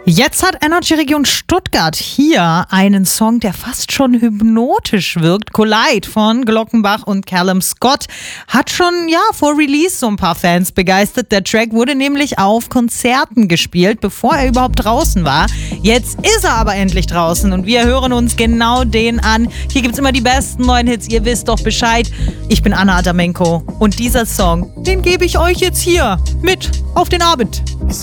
Jetzt hat Energy Region Stuttgart hier einen Song, der fast schon hypnotisch wirkt. Collide von Glockenbach und Callum Scott hat schon vor Release so ein paar Fans begeistert. Der Track wurde nämlich auf Konzerten gespielt, bevor er überhaupt draußen war. Jetzt ist er aber endlich draußen und wir hören uns genau den an. Hier gibt's immer die besten neuen Hits, ihr wisst doch Bescheid. Ich bin Anna Adamenko und dieser Song, den gebe ich euch jetzt hier mit auf den Abend.